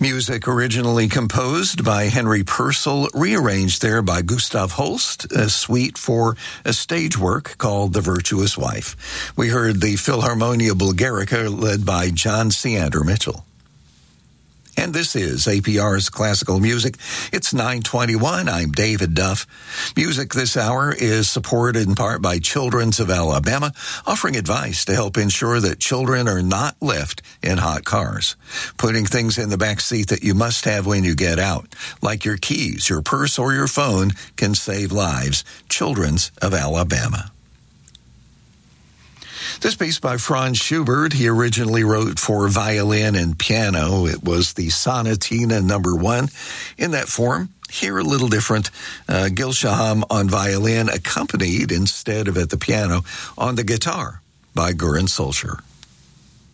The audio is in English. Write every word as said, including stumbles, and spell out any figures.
Music originally composed by Henry Purcell, rearranged there by Gustav Holst, a suite for a stage work called The Virtuous Wife. We heard the Philharmonia Bulgarica led by John Seander Mitchell. And this is A P R's Classical Music. It's nine twenty-one. I'm David Duff. Music this hour is supported in part by Children's of Alabama, offering advice to help ensure that children are not left in hot cars. Putting things in the back seat that you must have when you get out, like your keys, your purse, or your phone, can save lives. Children's of Alabama. This piece by Franz Schubert, he originally wrote for violin and piano. It was the Sonatina number one in that form. Here a little different. Uh, Gil Shaham on violin, accompanied instead of at the piano on the guitar by Göran Solskjaer.